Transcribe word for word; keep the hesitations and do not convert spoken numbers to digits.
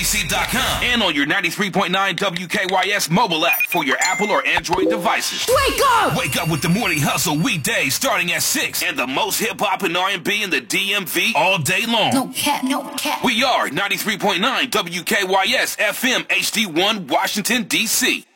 C dot com and on your ninety-three point nine W K Y S mobile app for your Apple or Android devices. Wake up! Wake up with the Morning Hustle weekdays starting at six and the most hip-hop and R and B in the D M V all day long. No cap, no cap. We are ninety-three point nine W K Y S F M H D one Washington, D C